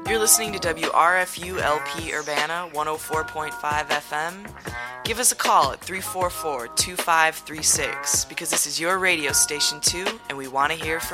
You're listening to WRFU LP Urbana 104.5 FM. Give us a call at 344-2536 because this is your radio station too, and we want to hear from